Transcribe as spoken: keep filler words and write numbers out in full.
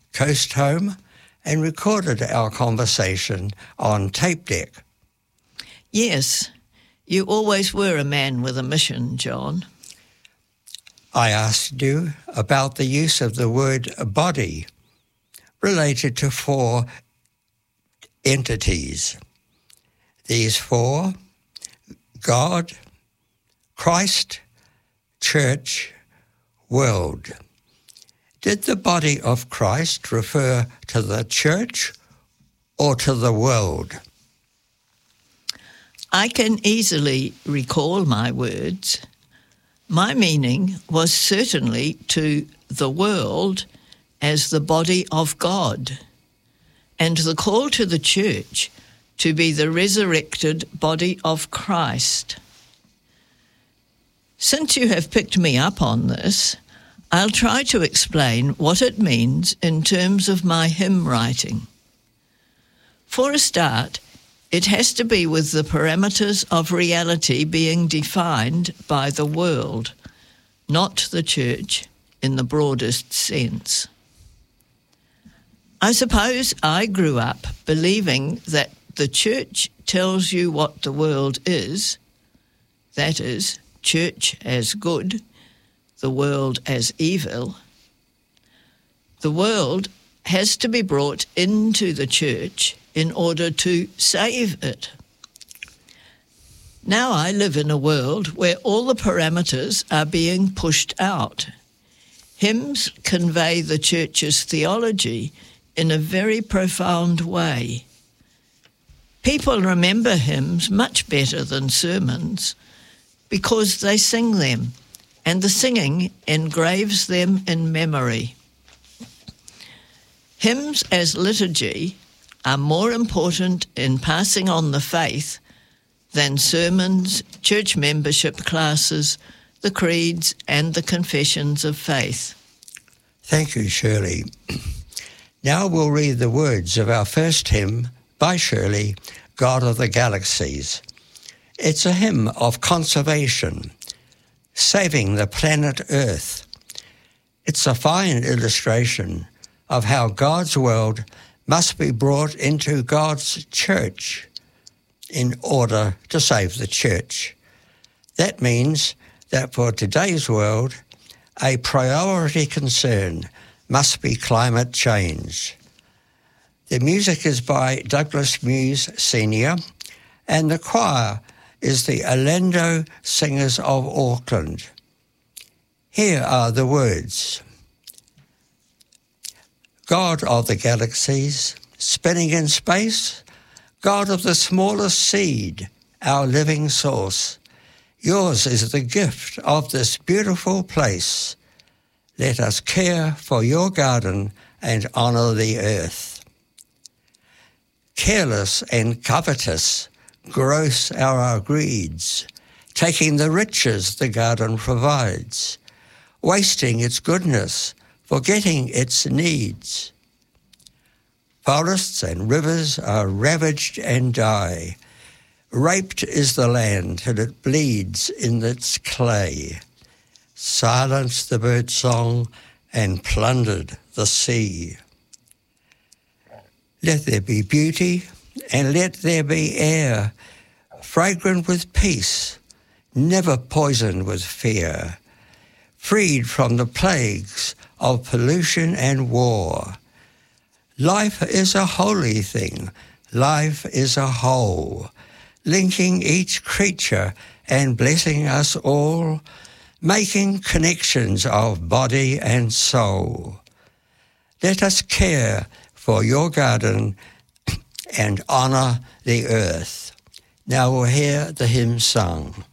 coast home and recorded our conversation on tape deck. Yes, you always were a man with a mission, John. I asked you about the use of the word body related to four entities. These four: God, Christ, Church, world. Did the body of Christ refer to the church or to the world? I can easily recall my words. My meaning was certainly to the world as the body of God, and the call to the church to be the resurrected body of Christ. Since you have picked me up on this, I'll try to explain what it means in terms of my hymn writing. For a start, it has to be with the parameters of reality being defined by the world, not the church in the broadest sense. I suppose I grew up believing that the church tells you what the world is, that is, church as good, the world as evil. The world has to be brought into the church in order to save it. Now I live in a world where all the parameters are being pushed out. Hymns convey the church's theology in a very profound way. People remember hymns much better than sermons because they sing them, and the singing engraves them in memory. Hymns as liturgy are more important in passing on the faith than sermons, church membership classes, the creeds, and the confessions of faith. Thank you, Shirley. Now we'll read the words of our first hymn by Shirley, God of the Galaxies. It's a hymn of conservation, saving the planet Earth. It's a fine illustration of how God's world must be brought into God's church in order to save the church. That means that for today's world, a priority concern must be climate change. The music is by Douglas Muse Senior, and the choir is the Orlando Singers of Auckland. Here are the words. God of the galaxies, spinning in space, God of the smallest seed, our living source, yours is the gift of this beautiful place. Let us care for your garden and honour the earth. Careless and covetous, gross are our greeds, taking the riches the garden provides, wasting its goodness, forgetting its needs. Forests and rivers are ravaged and die. Raped is the land till it bleeds in its clay. Silenced the bird song and plundered the sea. Let there be beauty and let there be air, fragrant with peace, never poisoned with fear, freed from the plagues of pollution and war. Life is a holy thing, life is a whole, linking each creature and blessing us all, making connections of body and soul. Let us care for your garden and honour the earth. Now we'll hear the hymn sung.